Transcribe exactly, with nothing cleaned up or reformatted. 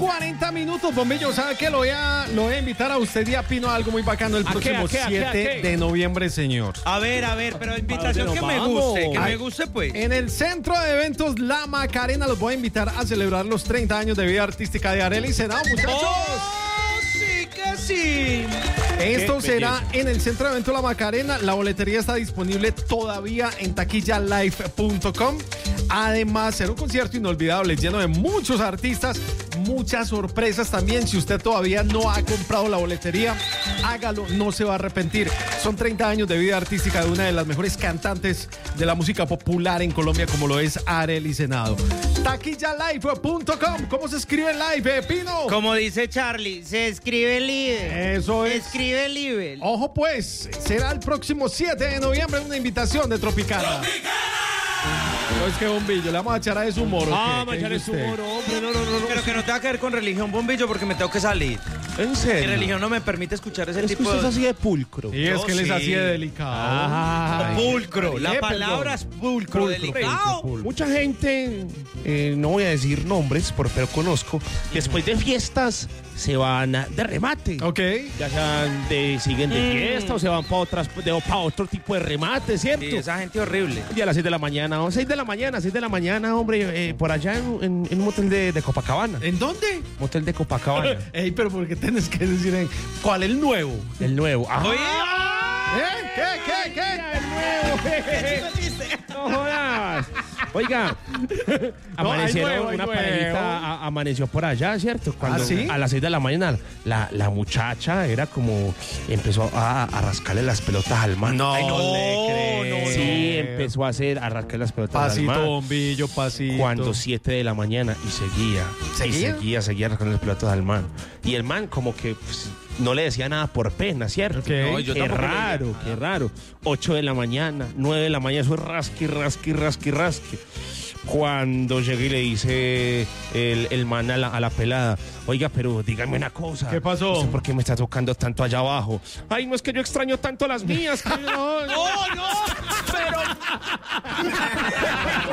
cuarenta minutos, Bombillo. ¿Sabe qué? Lo voy a, lo voy a invitar a usted y a Pino a algo muy bacano el ¿A próximo qué, a qué, a qué, a qué? siete de noviembre, señor. A ver, a ver, pero invitación ¿A dónde que nos me vamos? guste, que Ay. me guste, pues. En el Centro de Eventos La Macarena los voy a invitar a celebrar los treinta años de vida artística de Arely Senado, muchachos. ¡Oh, sí que sí! Esto Qué será belleza. en el Centro de Eventos La Macarena. La boletería está disponible todavía en taquilla live punto com. Además, será un concierto inolvidable, lleno de muchos artistas, muchas sorpresas también. Si usted todavía no ha comprado la boletería, hágalo, no se va a arrepentir. Son treinta años de vida artística de una de las mejores cantantes de la música popular en Colombia, como lo es Arely Senado. taquilla live punto com. ¿Cómo se escribe live, eh, Pino? Como dice Charlie, se escribe libre. Eso es. Escribe libre. Ojo pues, será el próximo siete de noviembre una invitación de Tropicana. No es que Bombillo, le vamos a echar a ese humor. ¿o Ah, qué? ¿Qué manchar dice su usted? humor, hombre, no, no, no, no. Pero que no tenga que ver con religión, Bombillo, porque me tengo que salir. ¿En Mi serio? religión no me permite escuchar ese Es que tipo usted es de... así de pulcro. Y es Yo que él es sí. así de delicado. Ah, Ay, Pulcro, la ¿qué? palabra es Perdón. pulcro, delicado. Mucha gente, eh, no voy a decir nombres, por- pero conozco, después de fiestas se van a- de remate. Ok. Ya sean de, siguen de Mm. fiesta o se van para otras, de, para otro tipo de remate, ¿cierto? Sí, esa gente horrible. Y a las seis de la mañana, o seis de la mañana, seis de la mañana, hombre, eh, por allá en, en- en un motel de, de Copacabana. ¿En dónde? Motel de Copacabana. Ey, pero ¿por qué tienes que decir en cuál es el nuevo? El nuevo. Ah, Oye, ¿Eh? ¿Qué? ¿Qué? ¿Qué? el nuevo. No jodas. Oiga, No, hay amanecieron nuevo, hay una nuevo. parejita, a- amaneció por allá, ¿cierto? Cuando ¿Ah, sí? a las seis de la mañana la, la muchacha era como, empezó a, a rascarle las pelotas al man. No, Ay, le creo. Sí, empezó a hacer, a rascarle las pelotas Pasito, al man. Bombillo, pasito. Cuando siete de la mañana y seguía. ¿Seguía? Y seguía, seguía rascando las pelotas al man. Y el man como que pues, no le decía nada por pena, ¿cierto? Ok. No, yo Qué tampoco le raro, diría qué raro. Ocho de la mañana, nueve de la mañana, eso es rasqui, rasqui, rasqui, rasqui. Cuando llegué y le dice el, el man a la, a la pelada, oiga, pero dígame una cosa. ¿Qué pasó? ¿Usted ¿Por qué me está tocando tanto allá abajo? Ay, no es que yo extraño tanto las mías. Que no, ¡Oh, no! Pero...